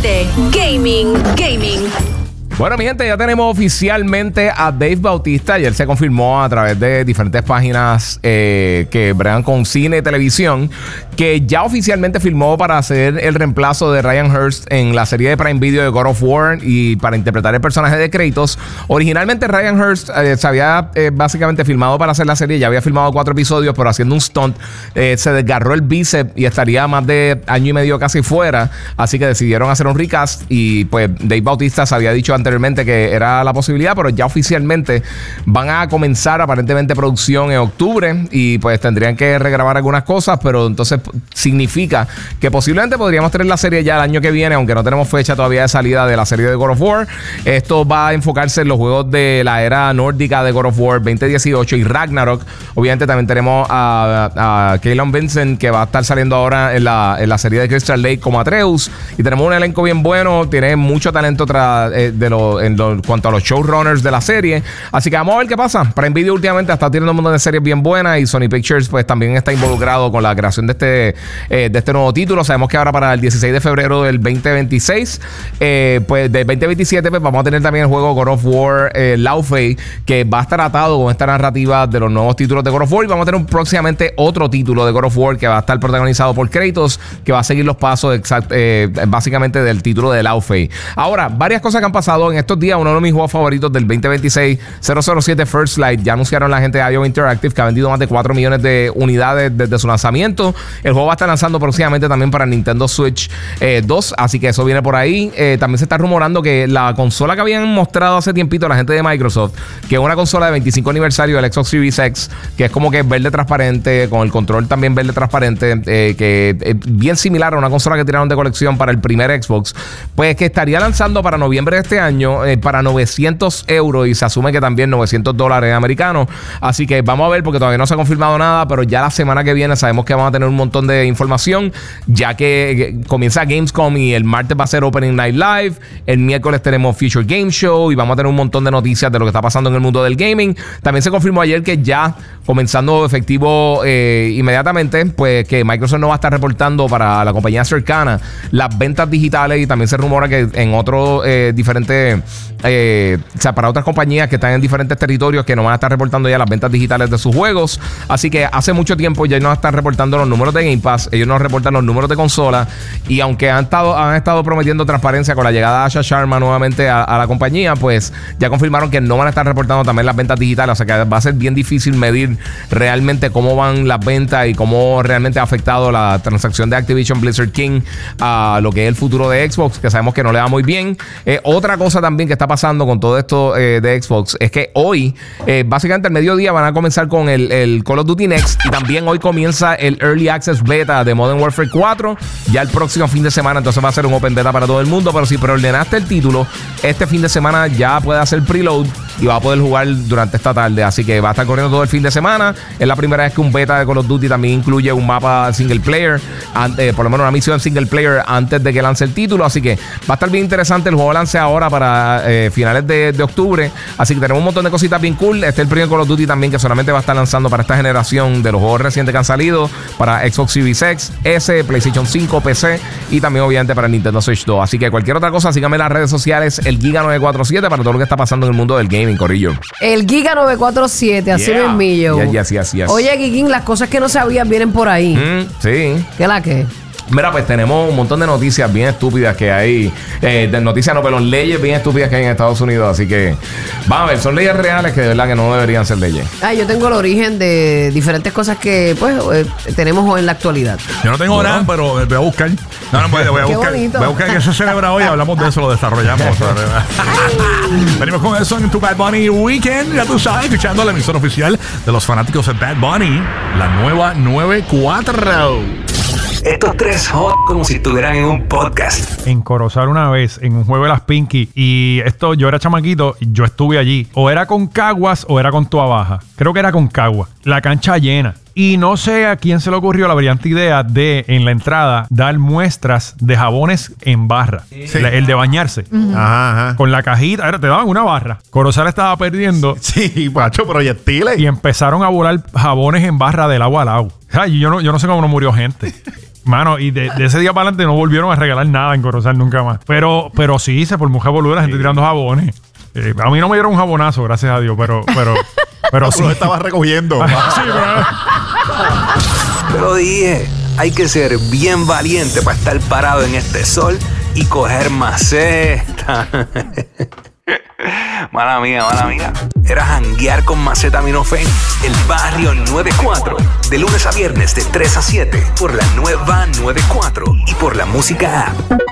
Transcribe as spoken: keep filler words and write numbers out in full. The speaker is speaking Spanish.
siete. Gaming, gaming. Bueno, mi gente, ya tenemos oficialmente a Dave Bautista. Ayer se confirmó a través de diferentes páginas eh, que bregan con cine y televisión que ya oficialmente firmó para hacer el reemplazo de Ryan Hurst en la serie de Prime Video de God of War y para interpretar el personaje de Kratos. Originalmente Ryan Hurst eh, se había eh, básicamente filmado para hacer la serie. Ya había filmado cuatro episodios, pero haciendo un stunt eh, se desgarró el bíceps y estaría más de año y medio casi fuera. Así que decidieron hacer un recast y pues Dave Bautista se había dicho antes anteriormente que era la posibilidad, pero ya oficialmente van a comenzar aparentemente producción en octubre y pues tendrían que regrabar algunas cosas, pero entonces significa que posiblemente podríamos tener la serie ya el año que viene, aunque no tenemos fecha todavía de salida de la serie de God of War. Esto va a enfocarse en los juegos de la era nórdica de God of War veinte dieciocho y Ragnarok. Obviamente también tenemos a, a Caitlin Vincent, que va a estar saliendo ahora en la, en la serie de Crystal Lake como Atreus, y tenemos un elenco bien bueno, tiene mucho talento tra, eh, de lo en lo, cuanto a los showrunners de la serie. Así que vamos a ver qué pasa. Prime Video últimamente está teniendo un montón de series bien buenas y Sony Pictures pues también está involucrado con la creación de este, eh, de este nuevo título. Sabemos que ahora para el dieciséis de febrero del veinte veintiséis, eh, pues del veinte veintisiete, pues vamos a tener también el juego God of War eh, Laufey, que va a estar atado con esta narrativa de los nuevos títulos de God of War, y vamos a tener un, próximamente otro título de God of War que va a estar protagonizado por Kratos, que va a seguir los pasos exact, eh, básicamente del título de Laufey. Ahora, varias cosas que han pasado en estos días. Uno de mis juegos favoritos del veinte veintiséis, cero cero siete First Light, ya anunciaron la gente de I O Interactive que ha vendido más de cuatro millones de unidades desde su lanzamiento. El juego va a estar lanzando próximamente también para Nintendo Switch eh, dos, así que eso viene por ahí. Eh, también se está rumorando que la consola que habían mostrado hace tiempito la gente de Microsoft, que es una consola de veinticinco aniversario del Xbox Series X, que es como que verde transparente, con el control también verde transparente, eh, que es bien similar a una consola que tiraron de colección para el primer Xbox, pues que estaría lanzando para noviembre de este año eh, para novecientos euros, y se asume que también novecientos dólares americanos. Así que vamos a ver, porque todavía no se ha confirmado nada, pero ya la semana que viene sabemos que vamos a tener un montón de información, ya que comienza Gamescom y el martes va a ser Opening Night Live, el miércoles tenemos Future Game Show y vamos a tener un montón de noticias de lo que está pasando en el mundo del gaming. También se confirmó ayer que ya comenzando efectivo eh, inmediatamente, pues que Microsoft no va a estar reportando para la compañía cercana las ventas digitales, y también se rumora que en otros eh, diferentes eh, o sea, para otras compañías que están en diferentes territorios, que no van a estar reportando ya las ventas digitales de sus juegos. Así que hace mucho tiempo ya no están reportando los números de Game Pass, ellos no reportan los números de consola, y aunque han estado, han estado prometiendo transparencia con la llegada de Asha Sharma nuevamente a, a la compañía, pues ya confirmaron que no van a estar reportando también las ventas digitales. O sea que va a ser bien difícil medir realmente cómo van las ventas y cómo realmente ha afectado la transacción de Activision Blizzard King a lo que es el futuro de Xbox, que sabemos que no le va muy bien. Eh, otra cosa también que está pasando con todo esto eh, de Xbox es que hoy, eh, básicamente al mediodía, van a comenzar con el, el Call of Duty Next, y también hoy comienza el Early Access Beta de Modern Warfare cuatro. Ya el próximo fin de semana entonces va a ser un Open Beta para todo el mundo, pero si preordenaste el título este fin de semana ya puede hacer preload y va a poder jugar durante esta tarde. Así que va a estar corriendo todo el fin de semana. Es la primera vez que un beta de Call of Duty también incluye un mapa single player, eh, por lo menos una misión single player antes de que lance el título. Así que va a estar bien interesante. El juego lance ahora para eh, finales de, de octubre. Así que tenemos un montón de cositas bien cool. Este es el primer Call of Duty también que solamente va a estar lanzando para esta generación de los juegos recientes que han salido para Xbox Series X, S, PlayStation cinco, P C y también obviamente para Nintendo Switch dos. Así que cualquier otra cosa, síganme en las redes sociales, el Giga nueve cuatro siete, para todo lo que está pasando en el mundo del gaming, corillo. El Giga nueve cuatro siete, así Yeah. mismillo. Yes, yes, yes, yes. Oye, Giguín, las cosas que no sabías vienen por ahí. Mm, sí. ¿Qué la que? Mira, pues tenemos un montón de noticias bien estúpidas que hay. Eh, de noticias no, pero leyes bien estúpidas que hay en Estados Unidos. Así que, vamos a ver, son leyes reales que de verdad que no deberían ser leyes. Ah, yo tengo el origen de diferentes cosas que, pues, eh, tenemos en la actualidad. Yo no tengo nada, pero voy a buscar. No, no, voy, voy a Qué buscar. bonito. Voy a buscar qué se celebra hoy. Hablamos de eso, lo desarrollamos. Venimos con eso en tu Bad Bunny Weekend. Ya tú sabes, escuchando la emisora oficial de los fanáticos de Bad Bunny, la nueva noventa y cuatro. Estos tres hot como si estuvieran en un podcast. En Corozal una vez, en un juego de las Pinky, y esto, yo era chamaquito, y yo estuve allí. O era con Caguas o era con Tua Baja. Creo que era con Caguas. La cancha llena. Y no sé a quién se le ocurrió la brillante idea de, en la entrada, dar muestras de jabones en barra. Sí. La- el de bañarse. Uh-huh. Ajá, ajá. Con la cajita, era, te daban una barra. Corozal estaba perdiendo. Sí, pacho, proyectiles. Y empezaron a volar jabones en barra del agua al agua. O sea, yo no, yo no sé cómo no murió gente. Mano, y de, de ese día para adelante no volvieron a regalar nada en Corozal nunca más. Pero, pero sí, se formó jabonura, la gente tirando jabones. Eh, a mí no me dieron un jabonazo, gracias a Dios, pero, pero, pero sí. Lo estaba recogiendo. Sí, pero... Pero dije, hay que ser bien valiente para estar parado en este sol y coger maceta. Mala mía, mala mía. Era janguear con Macetaminofen, el barrio noventa y cuatro. De lunes a viernes de tres a siete por la nueva noventa y cuatro y por la música app.